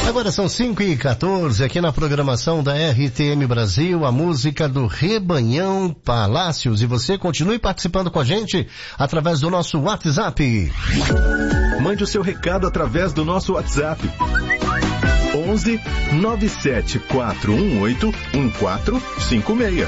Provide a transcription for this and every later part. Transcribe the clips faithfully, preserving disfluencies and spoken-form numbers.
Agora são cinco e quatorze aqui na programação da R T M Brasil, a música do Rebanhão Palácios. E você continue participando com a gente através do nosso WhatsApp. Mande o seu recado através do nosso WhatsApp. onze nove sete quatro um oito um quatro cinco seis.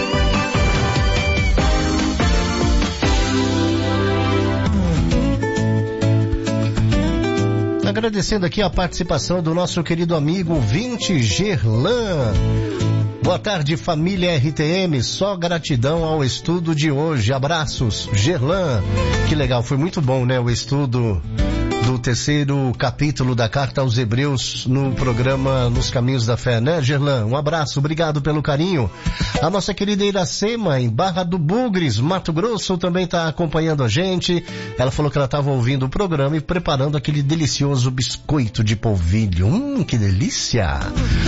Agradecendo aqui a participação do nosso querido amigo ouvinte Gerlan. Boa tarde, família R T M, só gratidão ao estudo de hoje. Abraços, Gerlan. Que legal, foi muito bom, né, o estudo do terceiro capítulo da Carta aos Hebreus no programa Nos Caminhos da Fé, né, Gerlan? Um abraço, obrigado pelo carinho. A nossa querida Iracema, em Barra do Bugres, Mato Grosso, também está acompanhando a gente. Ela falou que ela estava ouvindo o programa e preparando aquele delicioso biscoito de polvilho. Hum, que delícia!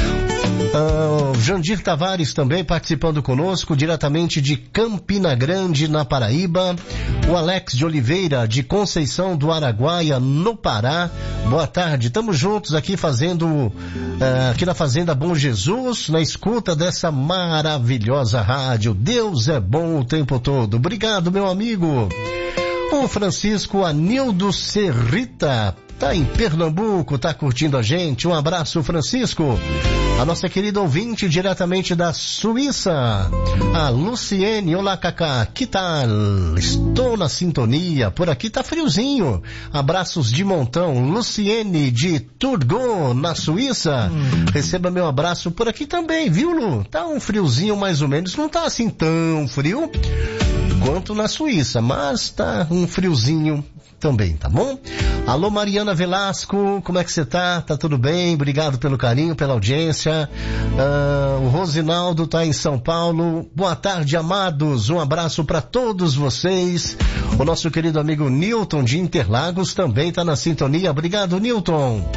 Uh, Jandir Tavares também participando conosco, diretamente de Campina Grande, na Paraíba. O Alex de Oliveira, de Conceição do Araguaia, no Pará. Boa tarde, estamos juntos aqui fazendo, uh, aqui na Fazenda Bom Jesus, na escuta dessa maravilhosa rádio. Deus é bom o tempo todo. Obrigado, meu amigo. O Francisco Anildo Serrita, tá em Pernambuco, tá curtindo a gente. Um abraço, Francisco. A nossa querida ouvinte diretamente da Suíça, a Luciene. Olá, Cacá, que tal? Estou na sintonia, por aqui tá friozinho. Abraços de montão. Luciene de Turgot, na Suíça. Hum. Receba meu abraço por aqui também, viu, Lu? Tá um friozinho mais ou menos, não tá assim tão frio quanto na Suíça, mas tá um friozinho também, tá bom? Alô, Mariana Velasco, como é que você tá? Tá tudo bem? Obrigado pelo carinho, pela audiência. Uh, o Rosinaldo tá em São Paulo. Boa tarde, amados. Um abraço para todos vocês. O nosso querido amigo Newton de Interlagos também tá na sintonia. Obrigado, Newton.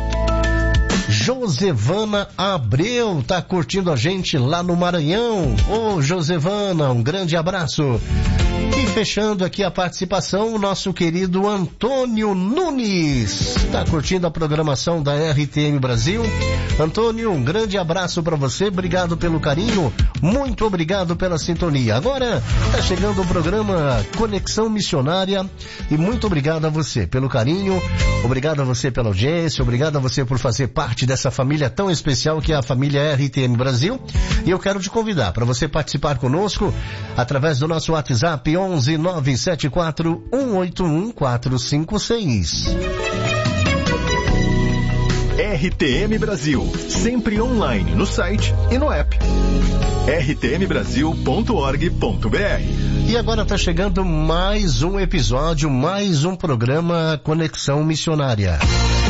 Josevana Abreu tá curtindo a gente lá no Maranhão. Ô, Josevana, um grande abraço. E fechando aqui a participação, o nosso querido Antônio Nunes tá curtindo a programação da R T M Brasil. Antônio, um grande abraço para você, obrigado pelo carinho, muito obrigado pela sintonia. Agora tá chegando o programa Conexão Missionária e muito obrigado a você pelo carinho, obrigado a você pela audiência, obrigado a você por fazer parte dessa família tão especial que é a família R T M Brasil. E eu quero te convidar para você participar conosco através do nosso WhatsApp onze nove sete quatro um oito um quatro cinco seis. R T M Brasil, sempre online no site e no app. r t m brasil ponto org ponto b r. E agora está chegando mais um episódio, mais um programa Conexão Missionária.